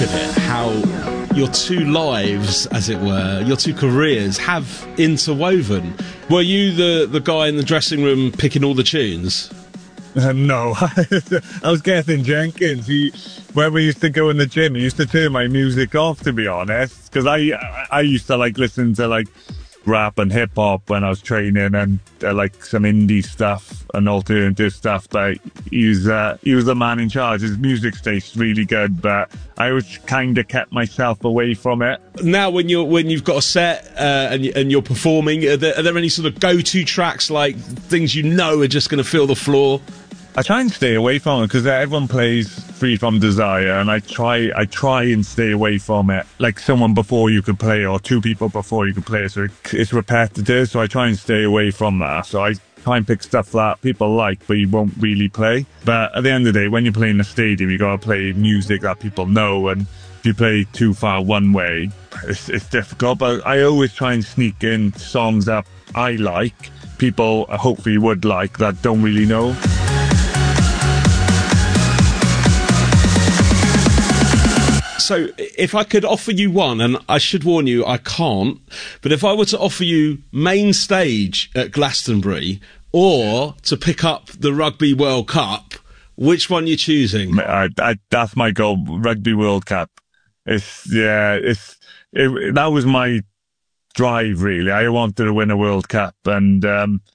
at it, how your two lives, as it were, your two careers have interwoven. Were you the guy in the dressing room picking all the tunes? No, I was Gethin Jenkins. When we used to go in the gym, he used to turn my music off, to be honest, because I used to like listen to like rap and hip hop when I was training, and like some indie stuff and alternative stuff. But he was the man in charge. His music taste really good, but I always kind of kept myself away from it. Now, when you've got a set and you're performing, are there any sort of go-to tracks, like things you know are just going to fill the floor? I try and stay away from it because everyone plays Free From Desire, and I try and stay away from it. Like someone before you could play, or two people before you could play, so it's repetitive. So I try and stay away from that. So I try and pick stuff that people like, but you won't really play. But at the end of the day, when you're playing in a stadium, you gotta play music that people know, and if you play too far one way, it's difficult. But I always try and sneak in songs that I like, people hopefully would like, that don't really know. So if I could offer you one, and I should warn you, I can't, but if I were to offer you main stage at Glastonbury or to pick up the Rugby World Cup, which one are you choosing? That's my goal, Rugby World Cup. That was my drive, really. I wanted to win a World Cup, and